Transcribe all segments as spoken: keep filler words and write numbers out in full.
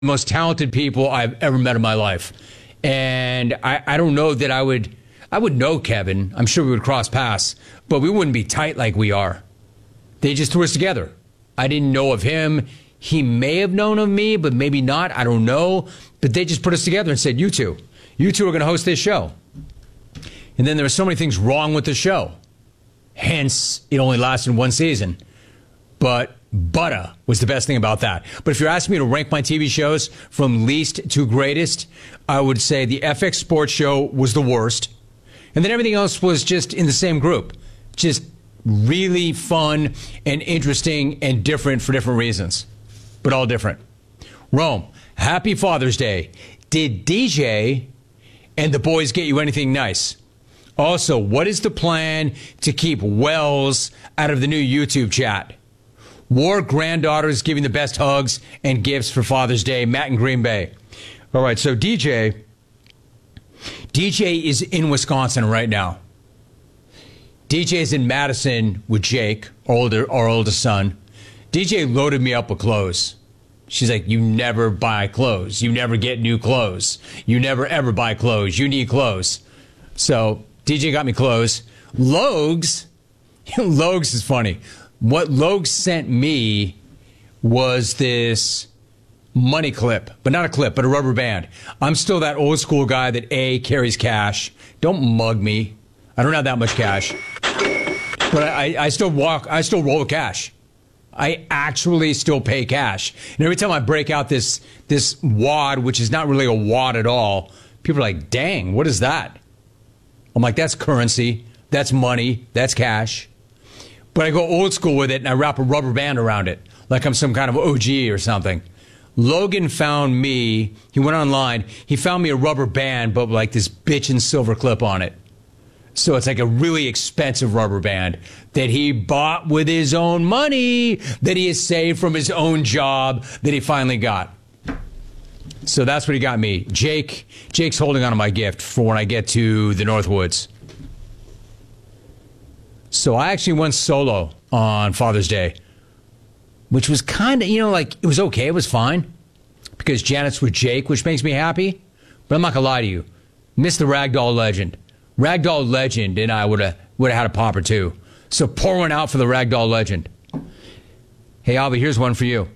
most talented people I've ever met in my life. And I, I don't know that I would, I would know Kevin. I'm sure we would cross paths, but we wouldn't be tight like we are. They just threw us together. I didn't know of him. He may have known of me, but maybe not. I don't know. But they just put us together and said, you two, you two are going to host this show. And then there were so many things wrong with the show. Hence, it only lasted one season. But Butter was the best thing about that. But if you're asking me to rank my T V shows from least to greatest, I would say the F X Sports Show was the worst. And then everything else was just in the same group. Just really fun and interesting and different for different reasons. But all different. Rome, happy Father's Day. Did D J and the boys get you anything nice? Also, what is the plan to keep Wells out of the new YouTube chat? War granddaughters giving the best hugs and gifts for Father's Day. Matt in Green Bay. All right, so D J. D J is in Wisconsin right now. D J is in Madison with Jake, our, older, our oldest son. D J loaded me up with clothes. She's like, you never buy clothes. You never get new clothes. You never, ever buy clothes. You need clothes. So D J got me clothes. Logs, Logs is funny. What Logs sent me was this money clip, but not a clip, but a rubber band. I'm still that old school guy that A, carries cash. Don't mug me. I don't have that much cash. But I, I still walk, I still roll with cash. I actually still pay cash. And every time I break out this this wad, which is not really a wad at all, people are like, dang, what is that? I'm like, that's currency. That's money. That's cash. But I go old school with it, and I wrap a rubber band around it, like I'm some kind of O G or something. Logan found me. He went online. He found me a rubber band, but like this bitchin' silver clip on it. So it's like a really expensive rubber band that he bought with his own money, that he has saved from his own job that he finally got. So that's what he got me. Jake, Jake's holding on to my gift for when I get to the Northwoods. So I actually went solo on Father's Day, which was kind of, you know, like, it was okay. It was fine because Janet's with Jake, which makes me happy. But I'm not going to lie to you. Miss the Ragdoll Legend. Ragdoll Legend and I would have would have had a pop or two. So pour one out for the Ragdoll Legend. Hey, Alvy, here's one for you.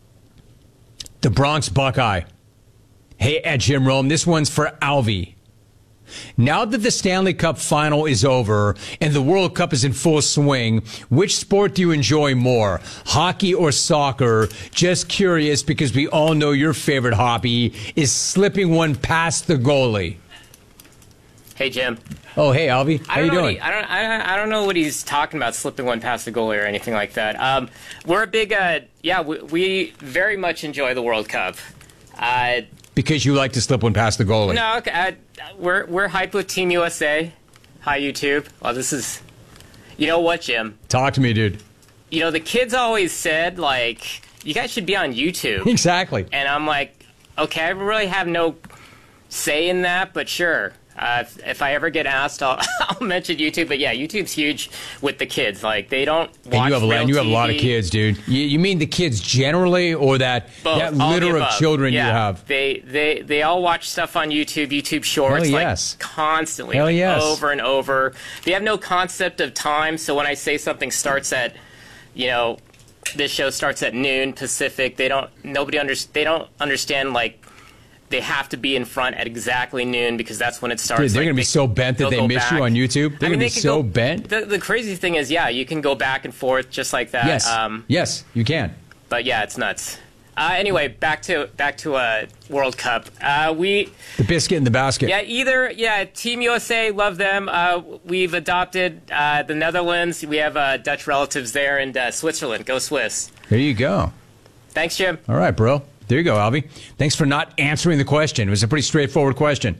The Bronx Buckeye. Hey, at Jim Rome, this one's for Alvy. Now that the Stanley Cup final is over and the World Cup is in full swing, which sport do you enjoy more, hockey or soccer? Just curious because we all know your favorite hobby is slipping one past the goalie. Hey, Jim. Oh, hey, Alvy. How you doing? He, I don't. I, I don't know what he's talking about, slipping one past the goalie or anything like that. Um, we're a big. Uh, yeah, we, we very much enjoy the World Cup. Uh, because you like to slip one past the goalie. No, okay. Uh, we're we're hyped with Team U S A. Hi, YouTube. Well, this is. You know what, Jim? Talk to me, dude. You know, the kids always said, like, you guys should be on YouTube. Exactly. And I'm like, okay, I really have no say in that, but sure. Uh, if, if I ever get asked, I'll, I'll mention YouTube. But yeah, YouTube's huge with the kids. Like, they don't watch and you have a, real and you have T V. a lot of kids, dude. You, you mean the kids generally, or that, Both, that litter of children yeah, you have? They, they, they all watch stuff on YouTube, YouTube Shorts, Hell yes. like constantly, Hell like, yes. over and over. They have no concept of time. So when I say something starts at, you know, this show starts at noon Pacific, they don't. Nobody under, They don't understand, like. They have to be in front at exactly noon because that's when it starts. Dude, they're like, going to be they, so bent that they miss back. you on YouTube. They're I mean, going to be could so go, bent. The, the crazy thing is, yeah, you can go back and forth just like that. Yes, um, yes, you can. But yeah, it's nuts. Uh, anyway, back to back to uh, World Cup. Uh, we the biscuit in the basket. Yeah, either yeah, Team U S A, love them. Uh, we've adopted uh, the Netherlands. We have uh, Dutch relatives there, and uh, Switzerland. Go Swiss! There you go. Thanks, Jim. All right, bro. There you go, Alvy. Thanks for not answering the question. It was a pretty straightforward question.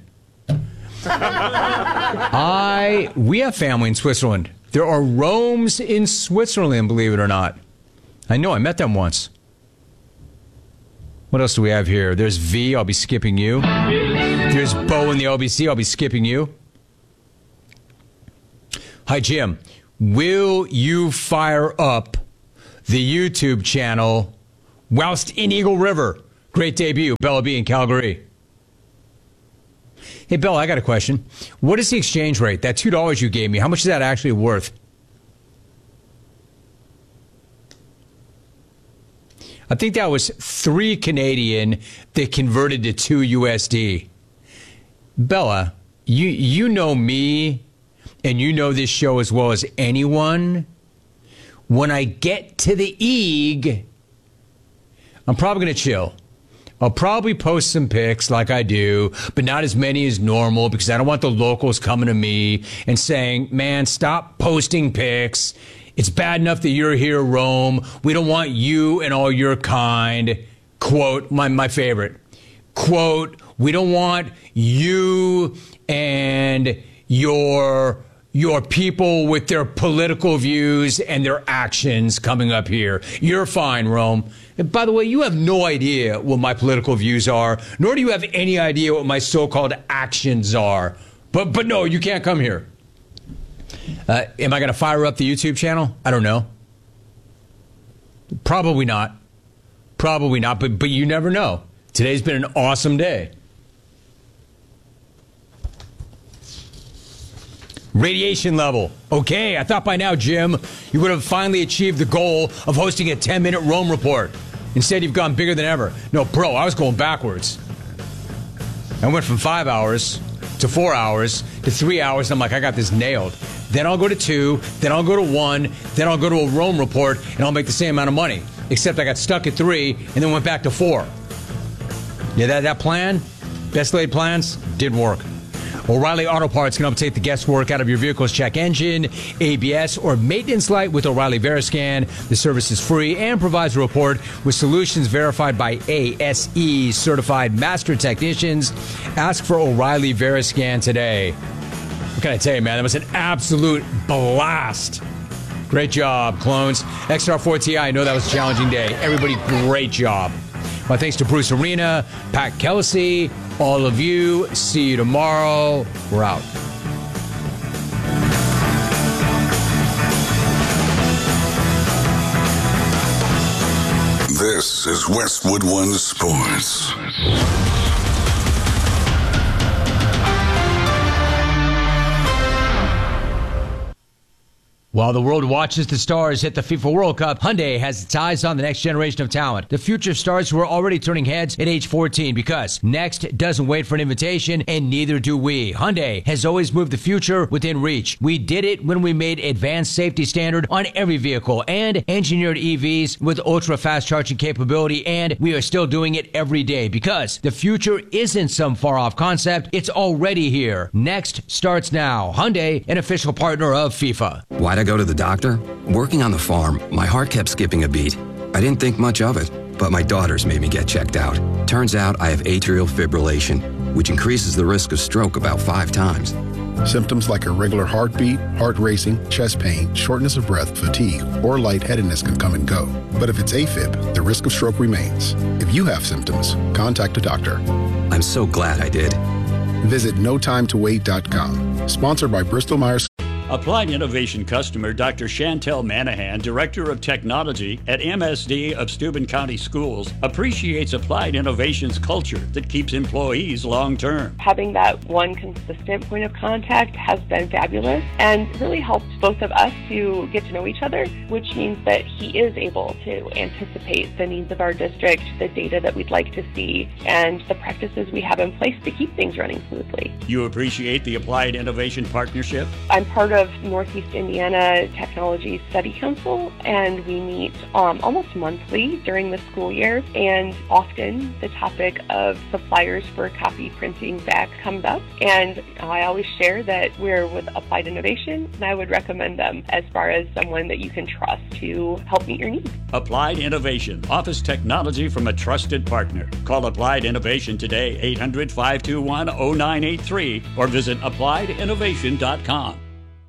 I we have family in Switzerland. There are Romes in Switzerland, believe it or not. I know, I met them once. What else do we have here? There's V, I'll be skipping you. There's Bo in the O B C, I'll be skipping you. Hi, Jim. Will you fire up the YouTube channel whilst in Eagle River? Great debut, Bella B in Calgary. Hey, Bella, I got a question. What is the exchange rate? That two dollars you gave me, how much is that actually worth? I think that was three Canadian that converted to two U S D. Bella, you you know me, and you know this show as well as anyone. When I get to the Eeg, I'm probably going to chill. I'll probably post some pics like I do, but not as many as normal because I don't want the locals coming to me and saying, man, stop posting pics. It's bad enough that you're here, Rome. We don't want you and all your kind. Quote, my, my favorite. Quote, we don't want you and your your people with their political views and their actions coming up here. You're fine, Rome. And by the way, you have no idea what my political views are, nor do you have any idea what my so-called actions are. But but no, you can't come here. Uh, am I going to fire up the YouTube channel? I don't know. Probably not. Probably not, but but you never know. Today's been an awesome day. Radiation level. Okay, I thought by now, Jim, you would have finally achieved the goal of hosting a ten-minute Rome report. Instead, you've gone bigger than ever. No, bro, I was going backwards. I went from five hours to four hours to three hours, and I'm like, I got this nailed. Then I'll go to two, then I'll go to one, then I'll go to a Rome report, and I'll make the same amount of money. Except I got stuck at three, and then went back to four. Yeah, that, that plan, best laid plans, did work. O'Reilly Auto Parts can help take the guesswork out of your vehicle's check engine, A B S, or maintenance light with O'Reilly Veriscan. The service is free and provides a report with solutions verified by A S E certified master technicians. Ask for O'Reilly Veriscan today. What can I tell you, man? That was an absolute blast. Great job, clones. X R four T I, I know that was a challenging day. Everybody, great job. My thanks to Bruce Arena, Pat Kelsey, all of you. See you tomorrow. We're out. This is Westwood One Sports. While the world watches the stars hit the FIFA World Cup, Hyundai has its eyes on the next generation of talent. The future stars who are already turning heads at age fourteen because next doesn't wait for an invitation, and neither do we. Hyundai has always moved the future within reach. We did it when we made advanced safety standard on every vehicle and engineered E Vs with ultra-fast charging capability, and we are still doing it every day because the future isn't some far-off concept. It's already here. Next starts now. Hyundai, an official partner of FIFA. Why'd I go to the doctor? Working on the farm, my heart kept skipping a beat. I didn't think much of it, but my daughters made me get checked out. Turns out I have atrial fibrillation, which increases the risk of stroke about five times. Symptoms like irregular heartbeat, heart racing, chest pain, shortness of breath, fatigue, or lightheadedness can come and go. But if it's AFib, the risk of stroke remains. If you have symptoms, contact a doctor. I'm so glad I did. Visit no time to wait dot com. Sponsored by Bristol Myers. Applied Innovation customer Doctor Chantel Manahan, Director of Technology at M S D of Steuben County Schools, appreciates Applied Innovation's culture that keeps employees long-term. Having that one consistent point of contact has been fabulous and really helped both of us to get to know each other, which means that he is able to anticipate the needs of our district, the data that we'd like to see, and the practices we have in place to keep things running smoothly. You appreciate the Applied Innovation partnership? I'm part of Northeast Indiana Technology Study Council, and we meet um, almost monthly during the school year, and often the topic of suppliers for copy printing back comes up, and I always share that we're with Applied Innovation, and I would recommend them as far as someone that you can trust to help meet your needs. Applied Innovation, office technology from a trusted partner. Call Applied Innovation today, eight hundred, five two one, zero nine eight three, or visit applied innovation dot com.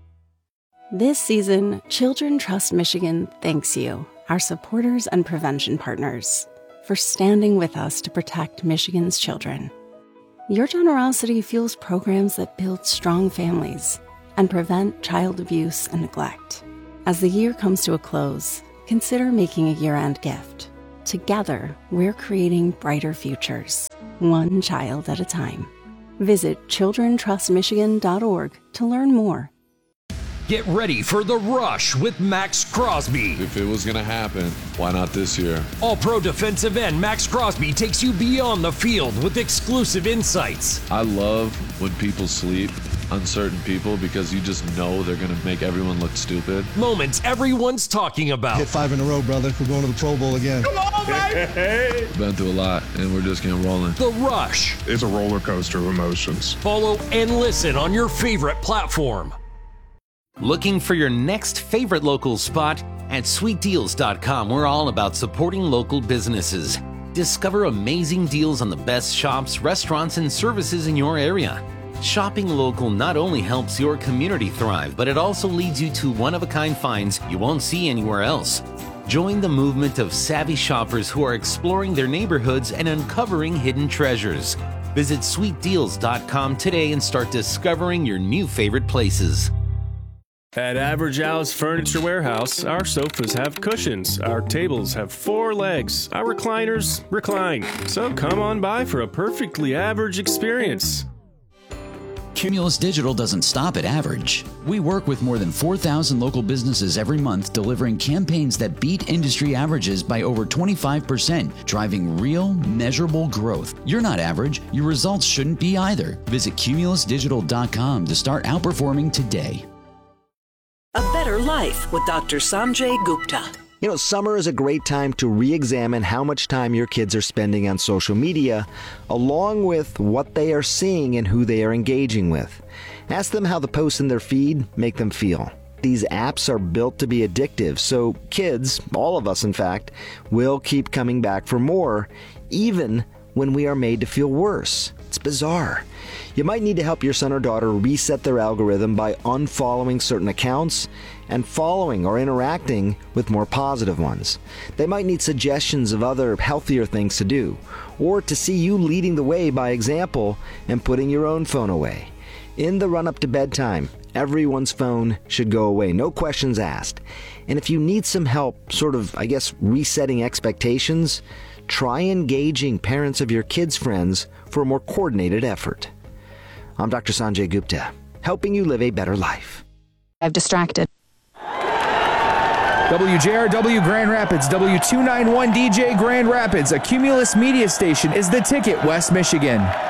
This season, Children Trust Michigan thanks you, our supporters and prevention partners, for standing with us to protect Michigan's children. Your generosity fuels programs that build strong families and prevent child abuse and neglect. As the year comes to a close, consider making a year-end gift. Together, we're creating brighter futures, one child at a time. Visit children trust michigan dot org to learn more. Get ready for The Rush with Max Crosby. If it was going to happen, why not this year? All-pro defensive end Max Crosby takes you beyond the field with exclusive insights. I love when people sleep, uncertain people, because you just know they're going to make everyone look stupid. Moments everyone's talking about. Hit five in a row, brother. We're going to the Pro Bowl again. Come on, baby! Been through a lot, and we're just getting rolling. The Rush. It's a roller coaster of emotions. Follow and listen on your favorite platform. Looking for your next favorite local spot? At sweet deals dot com, we're all about supporting local businesses. Discover amazing deals on the best shops, restaurants, and services in your area. Shopping local not only helps your community thrive, but it also leads you to one-of-a-kind finds you won't see anywhere else. Join the movement of savvy shoppers who are exploring their neighborhoods and uncovering hidden treasures. Visit sweet deals dot com today and start discovering your new favorite places. At Average Al's Furniture Warehouse, our sofas have cushions, our tables have four legs, our recliners recline. So come on by for a perfectly average experience. Cumulus Digital doesn't stop at average. We work with more than four thousand local businesses every month, delivering campaigns that beat industry averages by over twenty-five percent, driving real, measurable growth. You're not average. Your results shouldn't be either. Visit cumulus digital dot com to start outperforming today. A Better Life with Doctor Sanjay Gupta. You know, summer is a great time to re-examine how much time your kids are spending on social media, along with what they are seeing and who they are engaging with. Ask them how the posts in their feed make them feel. These apps are built to be addictive, so kids, all of us in fact, will keep coming back for more, even when we are made to feel worse. It's bizarre. You might need to help your son or daughter reset their algorithm by unfollowing certain accounts and following or interacting with more positive ones. They might need suggestions of other healthier things to do, or to see you leading the way by example and putting your own phone away. In the run-up to bedtime, everyone's phone should go away, no questions asked. And if you need some help, sort of, I guess, resetting expectations, try engaging parents of your kids' friends for a more coordinated effort. I'm Doctor Sanjay Gupta, helping you live a better life. I've distracted. W J R W Grand Rapids, W two ninety-one D J Grand Rapids, a Cumulus media station, is the Ticket, West Michigan.